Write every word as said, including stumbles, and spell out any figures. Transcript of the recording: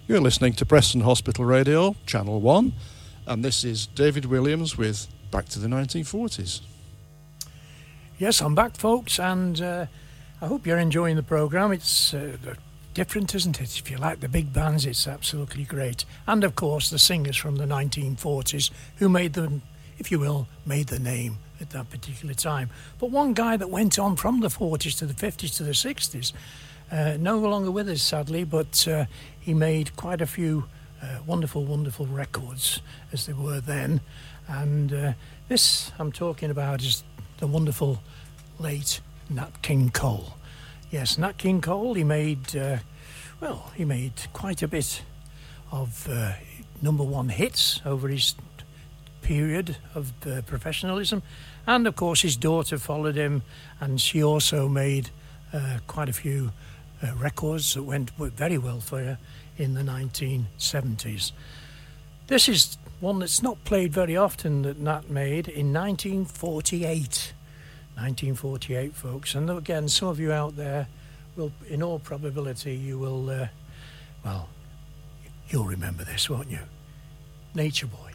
You're listening to Preston Hospital Radio, Channel one, and this is David Williams with Back to the nineteen forties. Yes, I'm back, folks, and uh, I hope you're enjoying the programme. It's uh, different, isn't it? If you like the big bands, it's absolutely great. And, of course, the singers from the nineteen forties who made them, if you will, made the name at that particular time. But one guy that went on from the forties to the fifties to the sixties, uh, no longer with us, sadly, but uh, he made quite a few uh, wonderful, wonderful records, as they were then. And uh, this I'm talking about is the wonderful late Nat King Cole. Yes, Nat King Cole, he made, uh, well, he made quite a bit of uh, number one hits over his period of uh, professionalism. And, of course, his daughter followed him, and she also made uh, quite a few uh, records that went very well for her in the nineteen seventies. This is one that's not played very often that Nat made in nineteen forty-eight. nineteen forty-eight, folks. And again, some of you out there will, in all probability, you will, uh, well, you'll remember this, won't you? Nature Boy.